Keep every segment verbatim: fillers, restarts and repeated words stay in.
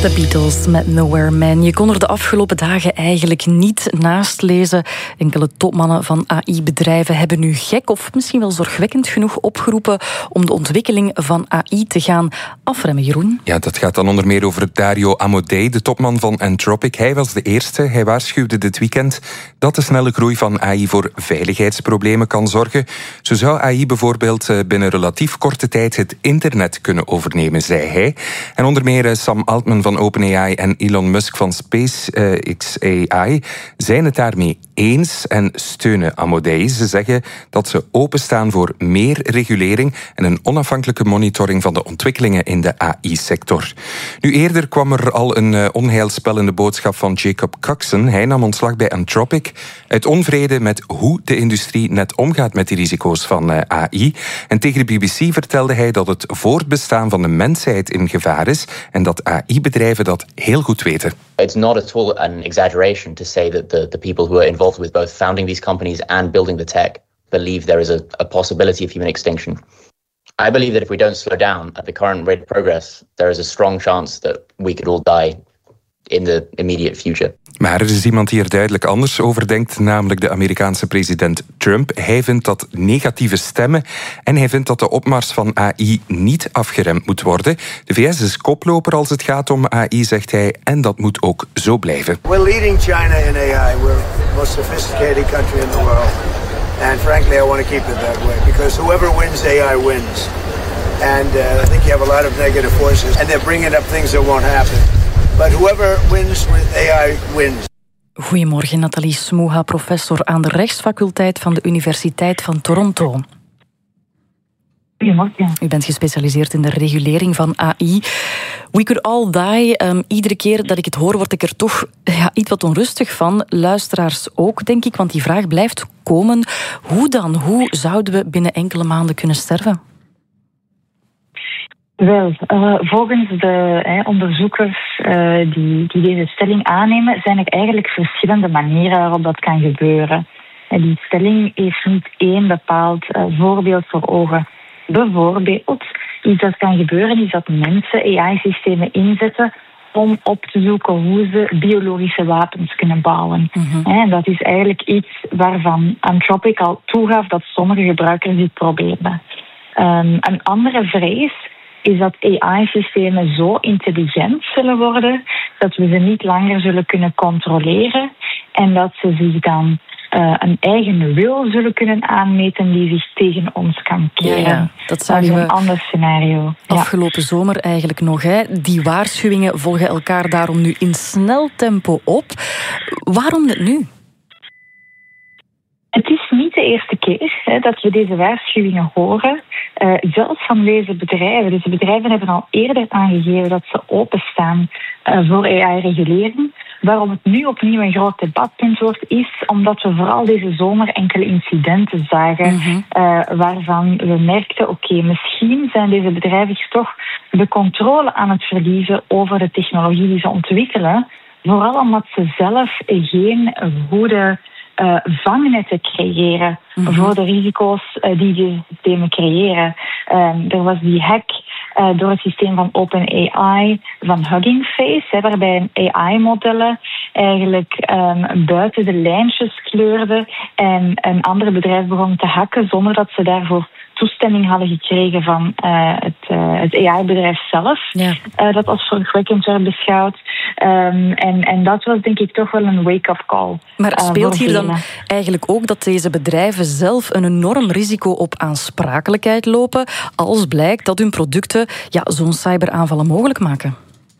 The Beatles met Nowhere Man. Je kon er de afgelopen dagen eigenlijk niet naast lezen. Enkele topmannen van A I-bedrijven hebben nu gek of misschien wel zorgwekkend genoeg opgeroepen om de ontwikkeling van A I te gaan afremmen, Jeroen. Ja, dat gaat dan onder meer over Dario Amodei, de topman van Anthropic. Hij was de eerste. Hij waarschuwde dit weekend dat de snelle groei van A I voor veiligheidsproblemen kan zorgen. Zo zou A I bijvoorbeeld binnen relatief korte tijd het internet kunnen overnemen, zei hij. En onder meer Sam Altman van OpenAI en Elon Musk van SpaceX A I zijn het daarmee eens en steunen Amodei. Ze zeggen dat ze openstaan voor meer regulering en een onafhankelijke monitoring van de ontwikkelingen in de A I-sector. Nu eerder kwam er al een onheilspellende boodschap van Jacob Coxon. Hij nam ontslag bij Anthropic uit onvrede met hoe de industrie net omgaat met die risico's van A I. En tegen de B B C vertelde hij dat het voortbestaan van de mensheid in gevaar is en dat A I-bedrijven dat heel goed weten. It's not at all an exaggeration to say that the, the people who are involved with both founding these companies and building the tech believe there is a, a possibility of human extinction. I believe that if we don't slow down at the current rate of progress, there is a strong chance that we could all die in the immediate future. Maar er is iemand die er duidelijk anders over denkt, namelijk de Amerikaanse president Trump. Hij vindt dat negatieve stemmen en hij vindt dat de opmars van A I niet afgeremd moet worden. De V S is koploper als het gaat om A I, zegt hij, en dat moet ook zo blijven. We're leading China in A I. We're the most sophisticated country in the world. And frankly, I want to keep it that way because whoever wins A I wins. And uh, I think you have a lot of negative forces and they're bringing up things that won't happen. But whoever wins with A I wins. Goedemorgen, Nathalie Smoeha, professor aan de rechtsfaculteit van de Universiteit van Toronto. Goedemorgen. U bent gespecialiseerd in de regulering van A I. We could all die. Um, iedere keer dat ik het hoor, word ik er toch ja, iets wat onrustig van. Luisteraars ook, denk ik, want die vraag blijft komen. Hoe dan? Hoe zouden we binnen enkele maanden kunnen sterven? Wel, uh, volgens de eh, onderzoekers uh, die, die deze stelling aannemen, zijn er eigenlijk verschillende manieren waarop dat kan gebeuren. En die stelling heeft niet één bepaald uh, voorbeeld voor ogen. Bijvoorbeeld, iets dat kan gebeuren is dat mensen A I-systemen inzetten om op te zoeken hoe ze biologische wapens kunnen bouwen. Mm-hmm. En dat is eigenlijk iets waarvan Anthropic al toegaf dat sommige gebruikers dit proberen. Um, een andere vrees is dat A I-systemen zo intelligent zullen worden dat we ze niet langer zullen kunnen controleren en dat ze zich dan uh, een eigen wil zullen kunnen aanmeten die zich tegen ons kan keren. Ja, ja. Dat zagen we een ander scenario. Afgelopen ja. zomer eigenlijk nog. Hè. Die waarschuwingen volgen elkaar daarom nu in snel tempo op. Waarom dit nu? Het is niet de eerste keer hè, dat we deze waarschuwingen horen. Uh, zelfs van deze bedrijven. Deze bedrijven hebben al eerder aangegeven dat ze openstaan uh, voor A I-regulering. Waarom het nu opnieuw een groot debatpunt wordt, is omdat we vooral deze zomer enkele incidenten zagen mm-hmm. uh, waarvan we merkten, oké, okay, misschien zijn deze bedrijven toch de controle aan het verliezen over de technologie die ze ontwikkelen. Vooral omdat ze zelf geen goede Uh, vangnetten creëren mm-hmm. voor de risico's uh, die die systemen creëren. Um, er was die hack uh, door het systeem van OpenAI van Hugging Face, hè, waarbij A I-modellen eigenlijk um, buiten de lijntjes kleurden en een andere bedrijf begon te hacken zonder dat ze daarvoor toestemming hadden gekregen van uh, het, uh, het A I-bedrijf zelf. Ja. Uh, dat als zorgwekkend werd beschouwd. Um, en, en dat was denk ik toch wel een wake-up call. Maar uh, speelt hier dan eigenlijk ook dat deze bedrijven zelf een enorm risico op aansprakelijkheid lopen als blijkt dat hun producten ja, zo'n cyberaanvallen mogelijk maken?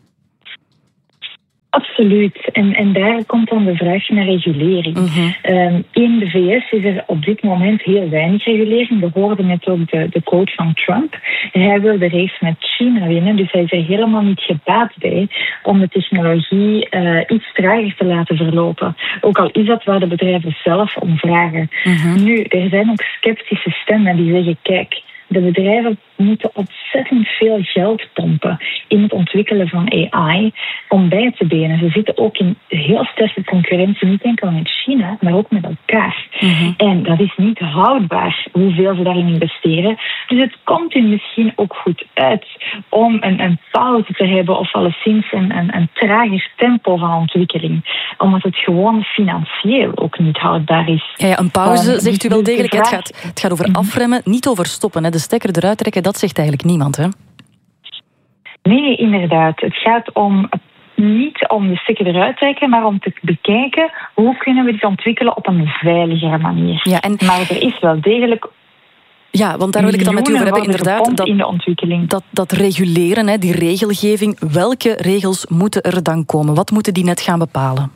Absoluut. En, en daar komt dan de vraag naar regulering. Mm-hmm. Um, in de V S is er op dit moment heel weinig regulering. We hoorden net ook de, de quote van Trump. Hij wil de race met China winnen, dus hij is er helemaal niet gebaat bij om de technologie uh, iets trager te laten verlopen. Ook al is dat waar de bedrijven zelf om vragen. Mm-hmm. Nu, er zijn ook sceptische stemmen die zeggen, kijk, de bedrijven moeten ontzettend veel geld pompen in het ontwikkelen ontwikkelen van A I om bij te benen. Ze zitten ook in heel sterke concurrentie, niet enkel met China, maar ook met elkaar. Mm-hmm. En dat is niet houdbaar hoeveel ze daarin investeren. Dus het komt hun misschien ook goed uit om een, een pauze te hebben of alleszins een, een, een trager tempo van ontwikkeling. Omdat het gewoon financieel ook niet houdbaar is. Ja, ja, een pauze um, zegt u wel degelijk. Vraag... Het, gaat, het gaat over afremmen, niet over stoppen. Hè. De stekker eruit trekken, dat zegt eigenlijk niemand, hè? Nee, inderdaad. Het gaat om niet om de stekker eruit trekken, maar om te bekijken hoe kunnen we dit ontwikkelen op een veiligere manier. Ja, en... Maar er is wel degelijk... Ja, want daar wil ik het dan met u over hebben. Inderdaad, dat, in de ontwikkeling. Dat, dat reguleren, hè, die regelgeving, welke regels moeten er dan komen? Wat moeten die net gaan bepalen?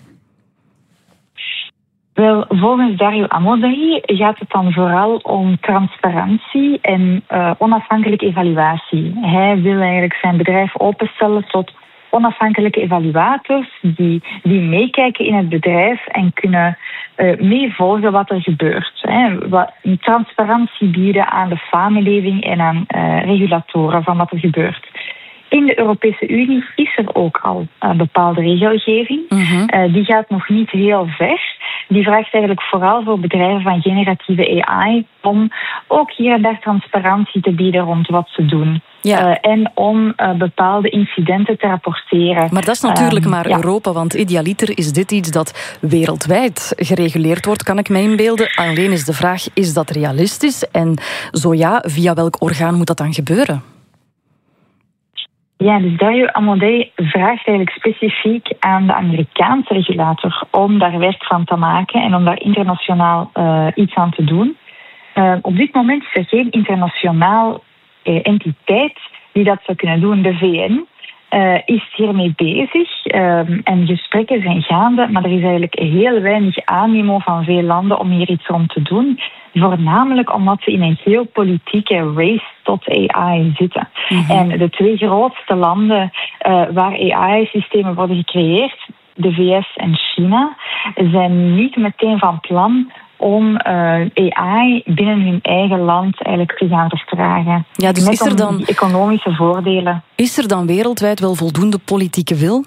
Wel, volgens Dario Amodei gaat het dan vooral om transparantie en uh, onafhankelijke evaluatie. Hij wil eigenlijk zijn bedrijf openstellen tot onafhankelijke evaluators die, die meekijken in het bedrijf en kunnen uh, meevolgen wat er gebeurt. Hè. Wat, transparantie bieden aan de samenleving en aan uh, regulatoren van wat er gebeurt. In de Europese Unie is er ook al een bepaalde regelgeving. Mm-hmm. Uh, die gaat nog niet heel ver. Die vraagt eigenlijk vooral voor bedrijven van generatieve A I om ook hier en daar transparantie te bieden rond wat ze doen. Ja. Uh, en om uh, bepaalde incidenten te rapporteren. Maar dat is natuurlijk um, maar ja. Europa, want idealiter is dit iets dat wereldwijd gereguleerd wordt, kan ik me inbeelden. Alleen is de vraag, is dat realistisch? En zo ja, via welk orgaan moet dat dan gebeuren? Ja, dus Dario Amodei vraagt eigenlijk specifiek aan de Amerikaanse regulator om daar werk van te maken en om daar internationaal uh, iets aan te doen. Uh, op dit moment is er geen internationaal uh, entiteit die dat zou kunnen doen. De V N uh, is hiermee bezig uh, en gesprekken zijn gaande, maar er is eigenlijk heel weinig animo van veel landen om hier iets rond te doen. Voornamelijk omdat ze in een geopolitieke race tot A I zitten. Mm-hmm. En de twee grootste landen uh, waar A I-systemen worden gecreëerd, de V S en China, zijn niet meteen van plan om uh, A I binnen hun eigen land eigenlijk te gaan vertragen. Ja, dus Net is er dan die economische voordelen. Is er dan wereldwijd wel voldoende politieke wil?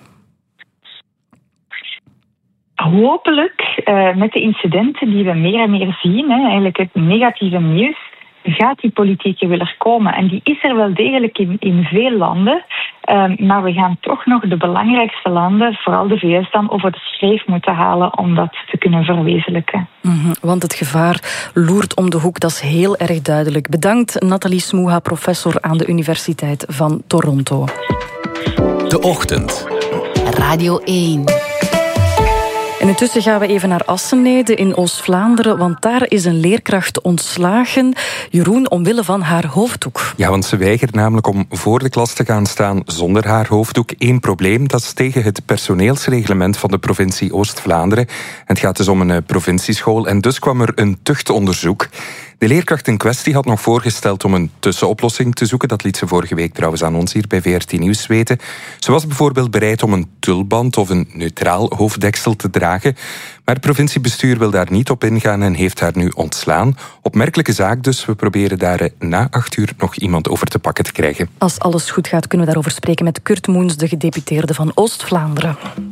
Hopelijk, uh, met de incidenten die we meer en meer zien, hè, eigenlijk het negatieve nieuws, gaat die politieke wil er komen. En die is er wel degelijk in, in veel landen. Uh, maar we gaan toch nog de belangrijkste landen, vooral de V S dan, over de schreef moeten halen om dat te kunnen verwezenlijken. Mm-hmm, want het gevaar loert om de hoek, dat is heel erg duidelijk. Bedankt, Nathalie Smouha, professor aan de Universiteit van Toronto. De Ochtend. Radio één. En intussen gaan we even naar Assenede in Oost-Vlaanderen, want daar is een leerkracht ontslagen. Jeroen, omwille van haar hoofddoek. Ja, want ze weigert namelijk om voor de klas te gaan staan zonder haar hoofddoek. Eén probleem, dat is tegen het personeelsreglement van de provincie Oost-Vlaanderen. En het gaat dus om een provincieschool en dus kwam er een tuchtonderzoek. De leerkracht in kwestie had nog voorgesteld om een tussenoplossing te zoeken. Dat liet ze vorige week trouwens aan ons hier bij V R T Nieuws weten. Ze was bijvoorbeeld bereid om een tulband of een neutraal hoofddeksel te dragen. Maar het provinciebestuur wil daar niet op ingaan en heeft haar nu ontslaan. Opmerkelijke zaak dus. We proberen daar na acht uur nog iemand over te pakken te krijgen. Als alles goed gaat, kunnen we daarover spreken met Kurt Moens, de gedeputeerde van Oost-Vlaanderen.